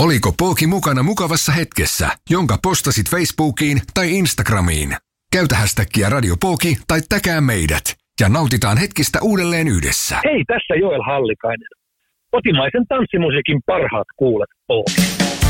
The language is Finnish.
Oliko Pooki mukana mukavassa hetkessä, jonka postasit Facebookiin tai Instagramiin? Käytä hashtagia Radio Pooki tai tägää meidät ja nautitaan hetkistä uudelleen yhdessä. Hei, tässä Joel Hallikainen. Kotimaisen tanssimusiikin parhaat kuulet Pooki.